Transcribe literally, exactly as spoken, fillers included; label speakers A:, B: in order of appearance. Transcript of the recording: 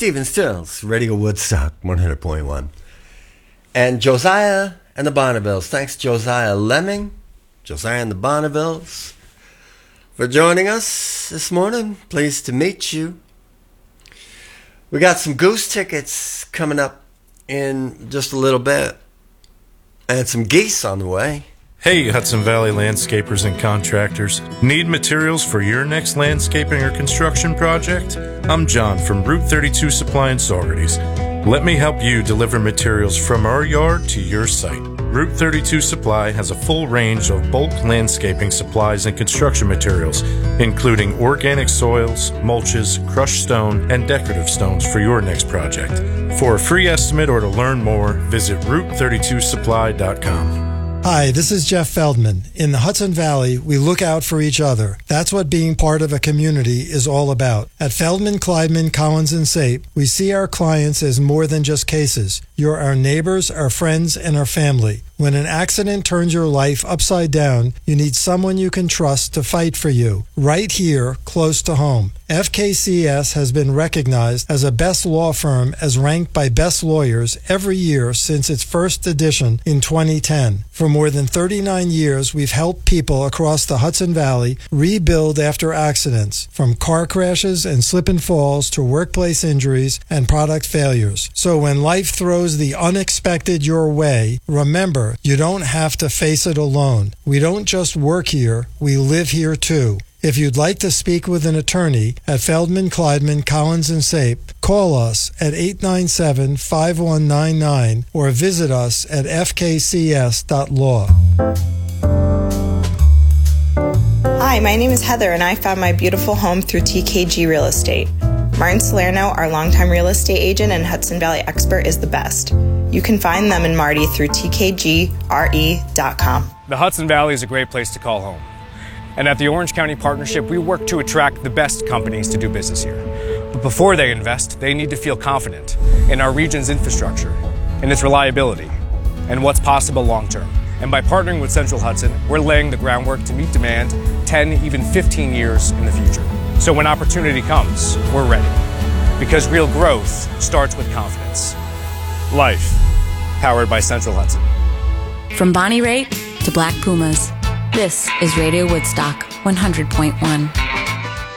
A: Stephen Stills, Radio Woodstock, one hundred point one. And Josiah and the Bonnevilles. Thanks, Josiah Lemming, Josiah and the Bonnevilles, for joining us this morning. Pleased to meet you. We got some Goose tickets coming up in just a little bit, and some geese on the way.
B: Hey, Hudson Valley landscapers and contractors. Need materials for your next landscaping or construction project? I'm John from Route thirty-two Supply in Saugerties. Let me help you deliver materials from our yard to your site. Route thirty-two Supply has a full range of bulk landscaping supplies and construction materials, including organic soils, mulches, crushed stone, and decorative stones for your next project. For a free estimate or to learn more, visit route thirty-two supply dot com.
C: Hi, this is Jeff Feldman. In the Hudson Valley, we look out for each other. That's what being part of a community is all about. At Feldman, Kleidman, Collins and Sape, we see our clients as more than just cases. You're our neighbors, our friends, and our family. When an accident turns your life upside down, you need someone you can trust to fight for you. Right here, close to home. F K C S has been recognized as a best law firm as ranked by Best Lawyers every year since its first edition in twenty ten. For more than thirty-nine years, we've helped people across the Hudson Valley rebuild after accidents, from car crashes and slip and falls to workplace injuries and product failures. So when life throws the unexpected your way, remember, you don't have to face it alone. We don't just work here, we live here too. If you'd like to speak with an attorney at Feldman, Kleidman, Collins and Sape, call us at eight nine seven, five one nine nine or visit us at f k c s dot law.
D: Hi, my name is Heather and I found my beautiful home through T K G Real Estate. Martin Salerno, our longtime real estate agent and Hudson Valley expert, is the best. You can find them in Marty through t k g r e dot com.
E: The Hudson Valley is a great place to call home. And at the Orange County Partnership, we work to attract the best companies to do business here. But before they invest, they need to feel confident in our region's infrastructure, in its reliability, and what's possible long term. And by partnering with Central Hudson, we're laying the groundwork to meet demand ten, even fifteen years in the future. So when opportunity comes, we're ready. Because real growth starts with confidence. Life, powered by Central Hudson.
F: From Bonnie Raitt to Black Pumas, this is Radio Woodstock one hundred point one.